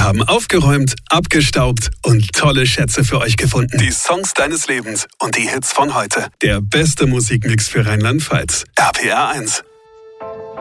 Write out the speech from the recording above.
Wir haben aufgeräumt, abgestaubt und tolle Schätze für euch gefunden. Die Songs deines Lebens und die Hits von heute. Der beste Musikmix für Rheinland-Pfalz. RPR 1.